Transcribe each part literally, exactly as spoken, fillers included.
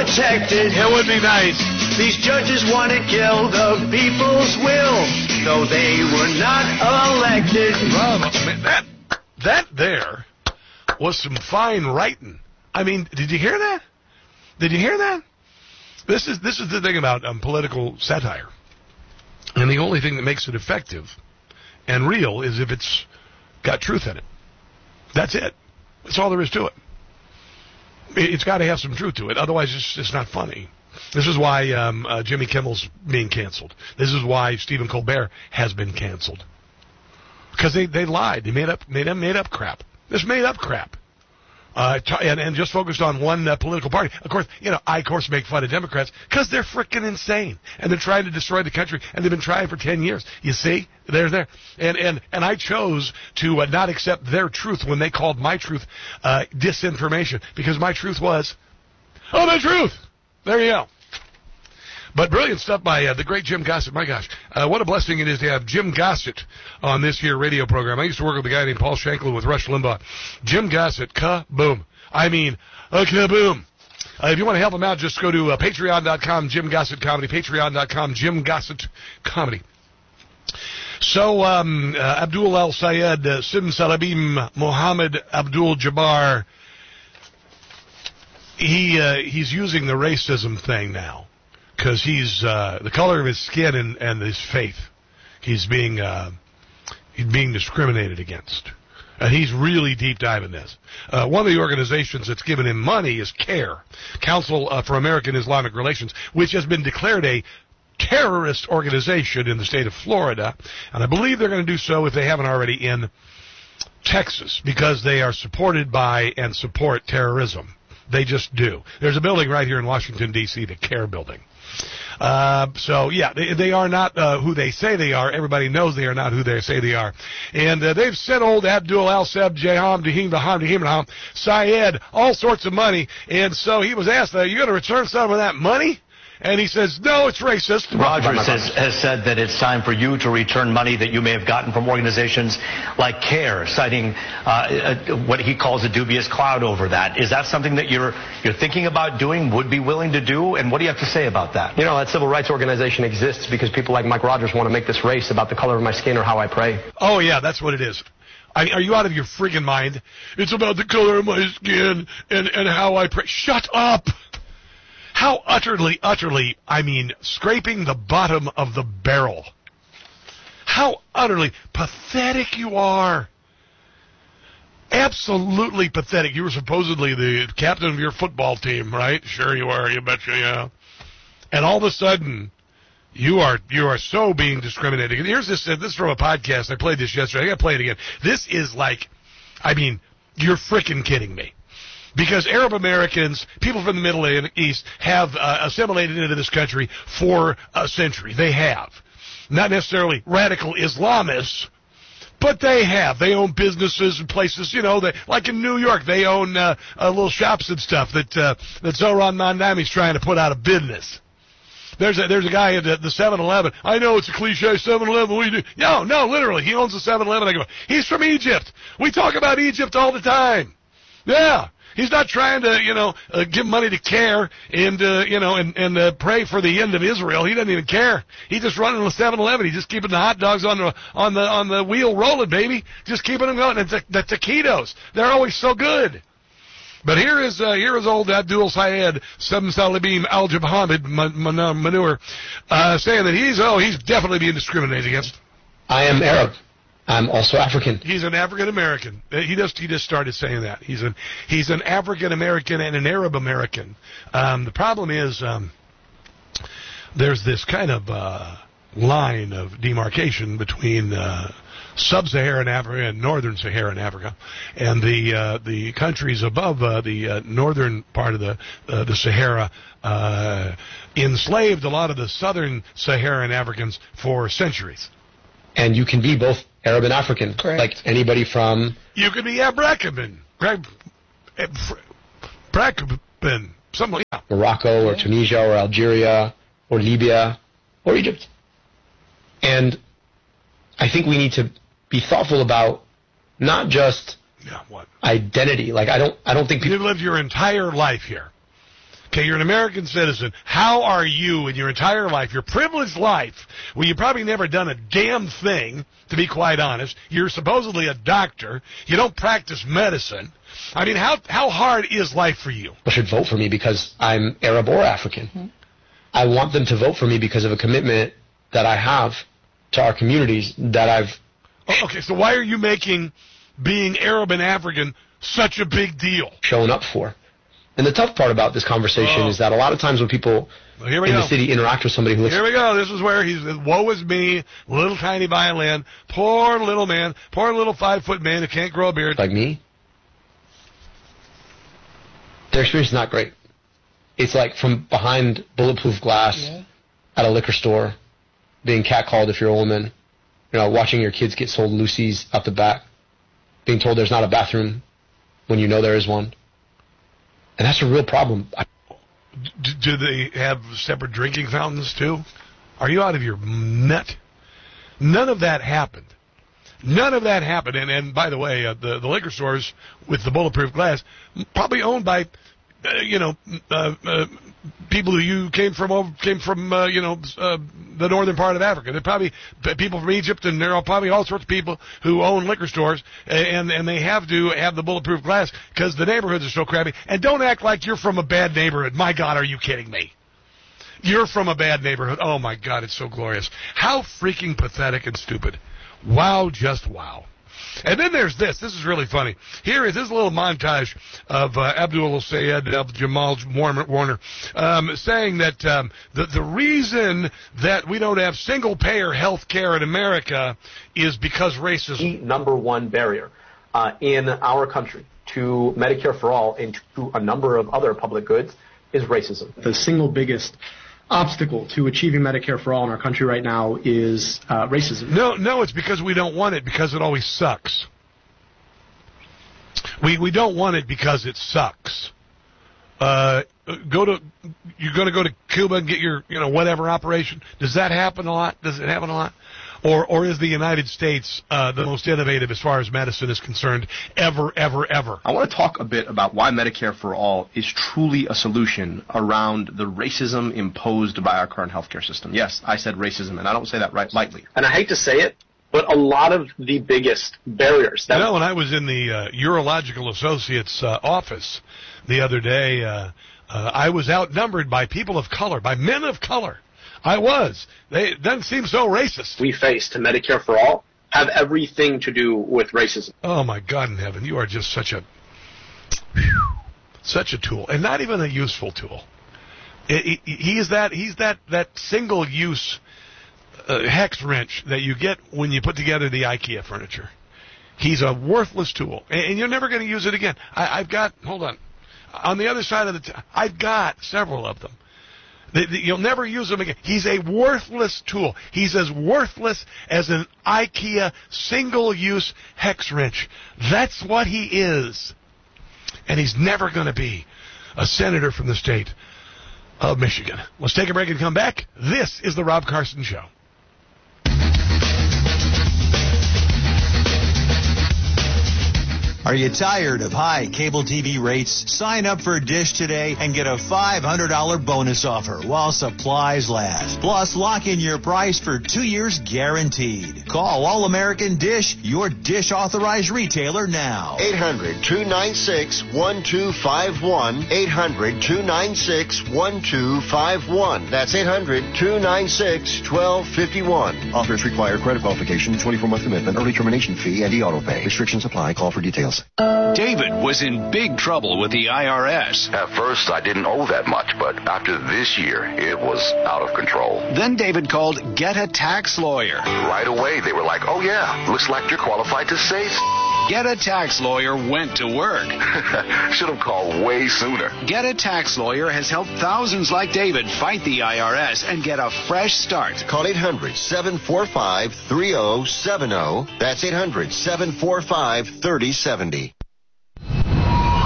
protected. It would be nice. These judges want to kill the people's will, though they were not elected. Well, that, that there was some fine writing. I mean, did you hear that? Did you hear that? This is this is the thing about um, political satire. And the only thing that makes it effective and real is if it's got truth in it. That's it. That's all there is to it. It's got to have some truth to it. Otherwise, it's, it's not funny. This is why um, uh, Jimmy Kimmel's being canceled. This is why Stephen Colbert has been canceled. Because they, they lied. They made up made up, made up crap. This made up crap. Uh, t- and, and just focused on one uh, political party. Of course, you know, I, of course, make fun of Democrats because they're frickin' insane. And they're trying to destroy the country. And they've been trying for ten years. You see? They're there. And, and, and I chose to uh, not accept their truth when they called my truth uh, disinformation. Because my truth was, oh, the truth! There you go. But brilliant stuff by uh, the great Jim Gossett. My gosh, uh, what a blessing it is to have Jim Gossett on this here radio program. I used to work with a guy named Paul Shanklin with Rush Limbaugh. Jim Gossett, kaboom. I mean, a kaboom. Uh, if you want to help him out, just go to uh, patreon dot com, Jim Gossett Comedy, patreon dot com, Jim Gossett Comedy. So, um, uh, Abdul Al-Sayed, uh, Sim Salabim, Mohammed Abdul-Jabbar, he uh, he's using the racism thing now. Because he's uh, the color of his skin and, and his faith, he's being uh, he's being discriminated against, and he's really deep diving this. Uh, one of the organizations that's given him money is CARE, Council uh, for American Islamic Relations, which has been declared a terrorist organization in the state of Florida, and I believe they're going to do so if they haven't already in Texas, because they are supported by and support terrorism. They just do. There's a building right here in Washington, D C, the CARE building. Uh, so, yeah, they, they are not uh, who they say they are. Everybody knows they are not who they say they are. And uh, they've sent old Abdul Al-Seb Jaham Dahim Daham Dahim Daham Syed all sorts of money. And so he was asked, are you going to return some of that money? And he says, no, it's racist. Rogers has, has said that it's time for you to return money that you may have gotten from organizations like CARE, citing uh, a, what he calls a dubious cloud over that. Is that something that you're you're thinking about doing, would be willing to do? And what do you have to say about that? You know, that civil rights organization exists because people like Mike Rogers want to make this race about the color of my skin or how I pray. Oh, yeah, that's what it is. I, are you out of your friggin' mind? It's about the color of my skin and, and how I pray. Shut up! How utterly, utterly, I mean, scraping the bottom of the barrel. How utterly pathetic you are. Absolutely pathetic. You were supposedly the captain of your football team, right? Sure you are, you betcha, yeah. And all of a sudden, you are you are so being discriminated. And here's this, uh, this is from a podcast. I played this yesterday. I gotta play it again. This is like, I mean, you're frickin' kidding me. Because Arab Americans, people from the Middle East, have uh, assimilated into this country for a century. They have. Not necessarily radical Islamists, but they have. They own businesses and places, you know, they, like in New York, they own uh, uh, little shops and stuff that uh, that Zohran Mandami's trying to put out of business. There's a, there's a guy at the seven eleven. I know it's a cliche, seven eleven, we do. No, no, literally, he owns a seven eleven. I go, he's from Egypt. We talk about Egypt all the time. Yeah. He's not trying to, you know, uh, give money to CARE and, uh, you know, and, and uh, pray for the end of Israel. He doesn't even care. He's just running the seven eleven. He's just keeping the hot dogs on the on the on the wheel rolling, baby. Just keeping them going. And the, the taquitos, they're always so good. But here is uh, here is old Abdul Syed Sam Salabim Al Jabhamid Manur uh, saying that he's oh he's definitely being discriminated against. I am Arab. I'm also African. He's an African American. He just he just started saying that. He's an he's an African American and an Arab American. Um, the problem is um, there's this kind of uh, line of demarcation between uh, sub-Saharan Africa and northern Saharan Africa, and the uh, the countries above uh, the uh, northern part of the uh, the Sahara uh, enslaved a lot of the southern Saharan Africans for centuries. And you can be both Arab and African. Correct. Like anybody from... You could be Abracaban. Bracaban. Something like that. Morocco or Tunisia or Algeria or Libya or Egypt. And I think we need to be thoughtful about not just yeah, what? identity. Like, I don't I don't think people... You've lived your entire life here. Okay, you're an American citizen. How are you in your entire life, your privileged life, where you've probably never done a damn thing, to be quite honest. You're supposedly a doctor. You don't practice medicine. I mean, how how hard is life for you? People should vote for me because I'm Arab or African. Mm-hmm. I want them to vote for me because of a commitment that I have to our communities that I've... Oh, okay, so why are you making being Arab and African such a big deal? Shown up for. And the tough part about this conversation oh. is that a lot of times when people well, in go. the city interact with somebody who looks... Here we go. This is where he's... Woe is me, little tiny violin, poor little man, poor little five-foot man who can't grow a beard. Like me? Their experience is not great. It's like from behind bulletproof glass yeah. at a liquor store, being catcalled if you're a woman, you know, watching your kids get sold Lucy's out the back, being told there's not a bathroom when you know there is one. And that's a real problem. I do, do they have separate drinking fountains, too? Are you out of your nut? None of that happened. None of that happened. And, and by the way, uh, the, the liquor stores with the bulletproof glass, probably owned by, uh, you know, uh, uh, people who you came from, came from, uh, you know, uh, the northern part of Africa. They're probably people from Egypt, and there are probably all sorts of people who own liquor stores, and and they have to have the bulletproof glass because the neighborhoods are so crappy. And don't act like you're from a bad neighborhood. My God, are you kidding me? You're from a bad neighborhood. Oh, my God, it's so glorious. How freaking pathetic and stupid. Wow, just wow. And then there's this. This is really funny. Here is this little montage of uh, Abdul Sayed Al-Jamal Warner um, saying that um, the, the reason that we don't have single-payer health care in America is because racism. The number one barrier uh, in our country to Medicare for All and to a number of other public goods is racism. The single biggest obstacle to achieving Medicare for all in our country right now is uh, racism. No, no, it's because we don't want it because it always sucks. We we don't want it because it sucks. Uh, go to you're going to go to Cuba and get your you know whatever operation. Does that happen a lot? Does it happen a lot? Or or is the United States uh, the most innovative as far as medicine is concerned ever, ever, ever? I want to talk a bit about why Medicare for All is truly a solution around the racism imposed by our current healthcare system. Yes, I said racism, and I don't say that right lightly. And I hate to say it, but a lot of the biggest barriers. That you know, when I was in the uh, Urological Associates uh, office the other day, uh, uh, I was outnumbered by people of color, by men of color. I was. They, it doesn't seem so racist. We face to Medicare for All have everything to do with racism. Oh, my God in heaven. You are just such a, whew, such a tool, and not even a useful tool. It, it, he is that, he's that, that single-use uh, hex wrench that you get when you put together the IKEA furniture. He's a worthless tool, and, and you're never going to use it again. I, I've got, hold on, on the other side of the, t- I've got several of them. You'll never use him again. He's a worthless tool. He's as worthless as an IKEA single-use hex wrench. That's what he is. And he's never going to be a senator from the state of Michigan. Let's take a break and come back. This is the Rob Carson Show. Are you tired of high cable T V rates? Sign up for Dish today and get a five hundred dollars bonus offer while supplies last. Plus, lock in your price for two years guaranteed. Call All American Dish, your Dish authorized retailer now. eight hundred, two nine six, one two five one. eight hundred, two nine six, one two five one. That's eight hundred, two nine six, one two five one. Offers require credit qualification, twenty-four month commitment, early termination fee, and e-auto pay. Restrictions apply. Call for details. David was in big trouble with the I R S. At first, I didn't owe that much, but after this year, it was out of control. Then David called Get a Tax Lawyer. Right away, they were like, oh yeah, looks like you're qualified to say Get a Tax Lawyer went to work. Should have called way sooner. Get a Tax Lawyer has helped thousands like David fight the I R S and get a fresh start. Call eight hundred, seven four five, three zero seven zero. That's eight hundred, seven four five, three zero seven zero.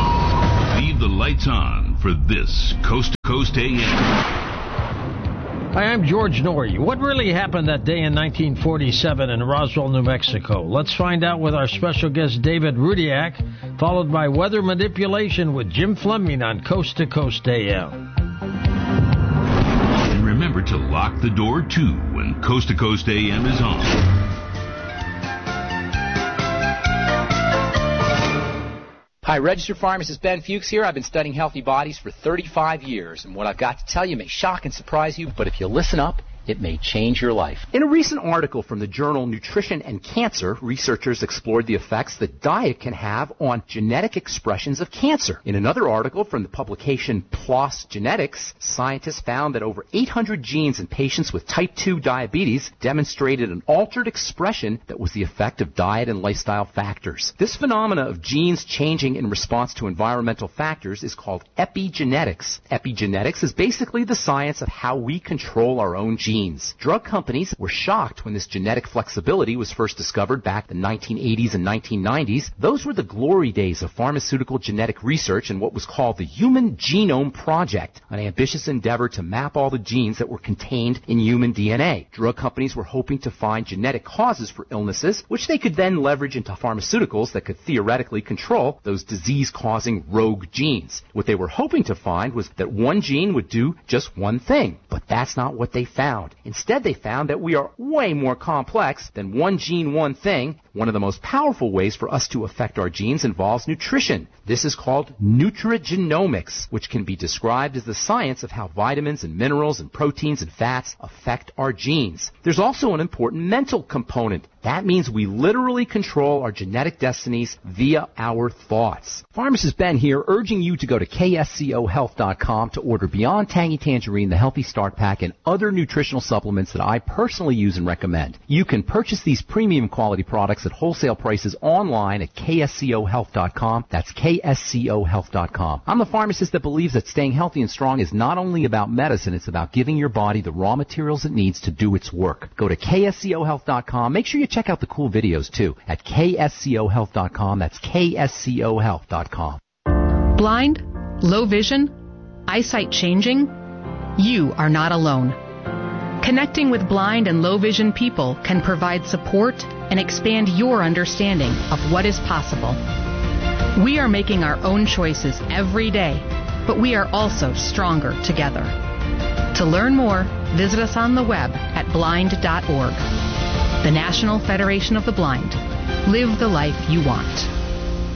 Leave the lights on for this Coast to Coast A M. Hi, I'm George Norrie. What really happened that day in nineteen forty-seven in Roswell, New Mexico? Let's find out with our special guest, David Rudiak, followed by weather manipulation with Jim Fleming on Coast to Coast A M. And remember to lock the door, too, when Coast to Coast A M is on. Hi, registered pharmacist Ben Fuchs here. I've been studying healthy bodies for thirty-five years, and what I've got to tell you may shock and surprise you, but if you listen up, it may change your life. In a recent article from the journal Nutrition and Cancer, researchers explored the effects that diet can have on genetic expressions of cancer. In another article from the publication PLOS Genetics, scientists found that over eight hundred genes in patients with type two diabetes demonstrated an altered expression that was the effect of diet and lifestyle factors. This phenomena of genes changing in response to environmental factors is called epigenetics. Epigenetics is basically the science of how we control our own genes. Drug companies were shocked when this genetic flexibility was first discovered back in the nineteen eighties and nineteen nineties. Those were the glory days of pharmaceutical genetic research and what was called the Human Genome Project, an ambitious endeavor to map all the genes that were contained in human D N A. Drug companies were hoping to find genetic causes for illnesses, which they could then leverage into pharmaceuticals that could theoretically control those disease-causing rogue genes. What they were hoping to find was that one gene would do just one thing, but that's not what they found. Instead, they found that we are way more complex than one gene, one thing. One of the most powerful ways for us to affect our genes involves nutrition. This is called nutrigenomics, which can be described as the science of how vitamins and minerals and proteins and fats affect our genes. There's also an important mental component. That means we literally control our genetic destinies via our thoughts. Pharmacist Ben here, urging you to go to K S C O health dot com to order Beyond Tangy Tangerine, the Healthy Start Pack, and other nutritional supplements that I personally use and recommend. You can purchase these premium quality products at wholesale prices online at K S C O health dot com. That's K S C O health dot com. I'm the pharmacist that believes that staying healthy and strong is not only about medicine, it's about giving your body the raw materials it needs to do its work. Go to K S C O health dot com. Make sure you check out the cool videos too at K S C O health dot com. That's K S C O health dot com. Blind? Low vision? Eyesight changing? You are not alone. Connecting with blind and low vision people can provide support and expand your understanding of what is possible. We are making our own choices every day, but we are also stronger together. To learn more, visit us on the web at blind dot org. The National Federation of the Blind. Live the life you want.